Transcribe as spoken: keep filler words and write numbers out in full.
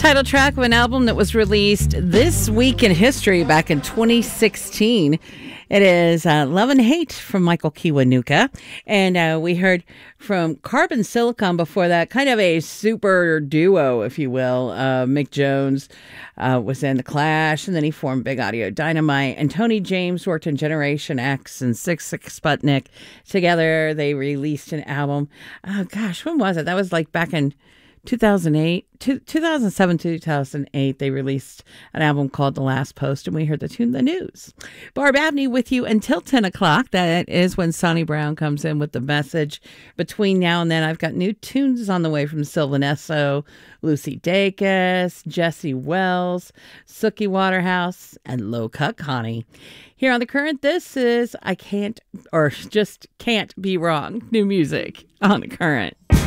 title track of an album that was released this week in history back in twenty sixteen. It is uh, Love and Hate from Michael Kiwanuka. And uh, we heard from Carbon Silicon before that, kind of a super duo, if you will. Uh, Mick Jones uh, was in The Clash, and then he formed Big Audio Dynamite. And Tony James worked in Generation X and Six Six Sputnik. Together, they released an album. Oh, gosh, when was it? That was like back in two thousand eight, two, two thousand seven, two thousand eight, they released an album called The Last Post, and we heard the tune The News. Barb Abney with you until ten o'clock. That is when Sonny Brown comes in with the message. Between now and then, I've got new tunes on the way from Sylvan Esso, Lucy Dacus, Jesse Wells, Sookie Waterhouse, and Low Cut Connie. Here on The Current, this is I Can't, or just Can't Be Wrong, new music on The Current.